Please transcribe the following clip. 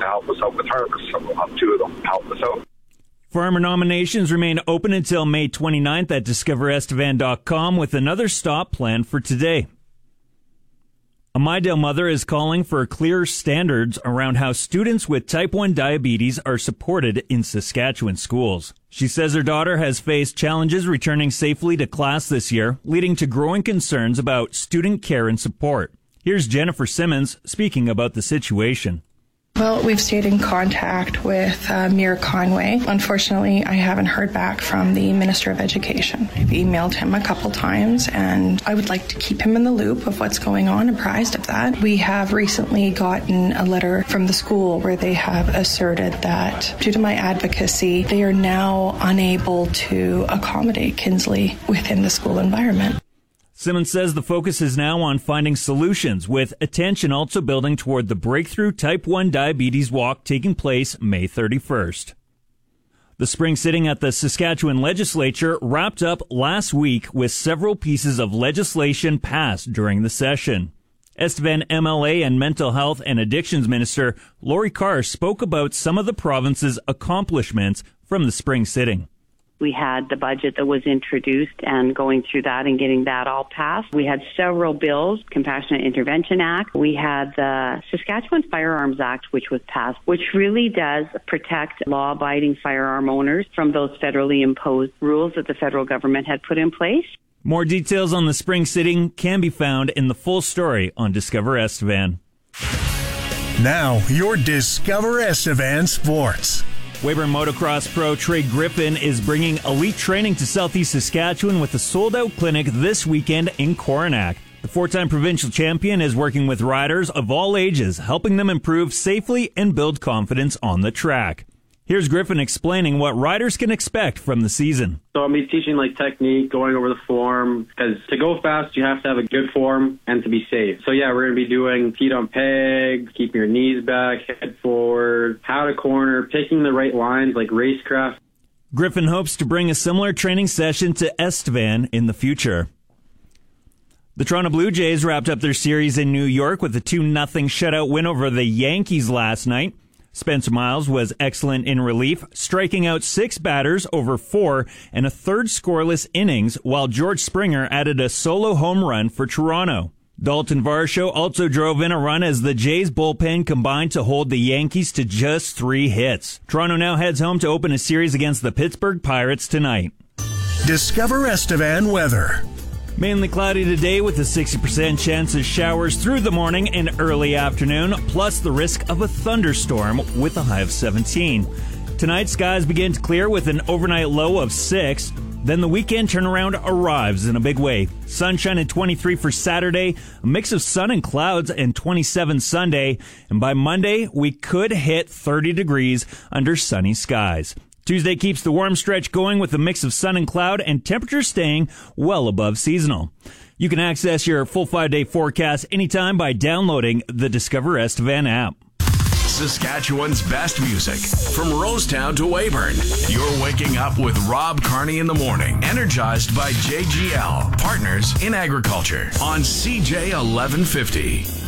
to help us out with harvest, so we'll have two of them help us out. Farmer nominations remain open until May 29th at discoverestevan.com with another stop planned for today. A Mydale mother is calling for clearer standards around how students with type 1 diabetes are supported in Saskatchewan schools. She says her daughter has faced challenges returning safely to class this year, leading to growing concerns about student care and support. Here's Jennifer Simmons speaking about the situation. Well, we've stayed in contact with Mayor Conway. Unfortunately, I haven't heard back from the Minister of Education. I've emailed him a couple times, and I would like to keep him in the loop of what's going on, apprised of that. We have recently gotten a letter from the school where they have asserted that due to my advocacy, they are now unable to accommodate Kinsley within the school environment. Simmons says the focus is now on finding solutions, with attention also building toward the Breakthrough Type 1 Diabetes Walk taking place May 31st. The spring sitting at the Saskatchewan Legislature wrapped up last week with several pieces of legislation passed during the session. Estevan MLA and Mental Health and Addictions Minister Lori Carr spoke about some of the province's accomplishments from the spring sitting. We had the budget that was introduced and going through that and getting that all passed. We had several bills, Compassionate Intervention Act. We had the Saskatchewan Firearms Act, which was passed, which really does protect law-abiding firearm owners from those federally imposed rules that the federal government had put in place. More details on the spring sitting can be found in the full story on Discover Estevan. Now, your Discover Estevan Sports. Weyburn Motocross pro Trey Griffin is bringing elite training to Southeast Saskatchewan with a sold-out clinic this weekend in Coronach. The four-time provincial champion is working with riders of all ages, helping them improve safely and build confidence on the track. Here's Griffin explaining what riders can expect from the season. So I'll be teaching technique, going over the form, because to go fast, you have to have a good form and to be safe. So yeah, we're going to be doing feet on pegs, keeping your knees back, head forward, how to corner, picking the right lines like racecraft. Griffin hopes to bring a similar training session to Estevan in the future. The Toronto Blue Jays wrapped up their series in New York with a 2-0 shutout win over the Yankees last night. Spencer Miles was excellent in relief, striking out 6 batters over 4 and a third scoreless innings, while George Springer added a solo home run for Toronto. Dalton Varsho also drove in a run as the Jays bullpen combined to hold the Yankees to just 3 hits. Toronto now heads home to open a series against the Pittsburgh Pirates tonight. Discover Estevan weather. Mainly cloudy today with a 60% chance of showers through the morning and early afternoon, plus the risk of a thunderstorm with a high of 17. Tonight, skies begin to clear with an overnight low of 6. Then the weekend turnaround arrives in a big way. Sunshine at 23 for Saturday, a mix of sun and clouds, and 27 Sunday. And by Monday, we could hit 30 degrees under sunny skies. Tuesday keeps the warm stretch going with a mix of sun and cloud and temperatures staying well above seasonal. You can access your full 5-day forecast anytime by downloading the Discover Estevan app. Saskatchewan's best music from Rosetown to Weyburn. You're waking up with Rob Carney in the morning, energized by JGL, partners in agriculture on CJ 1150.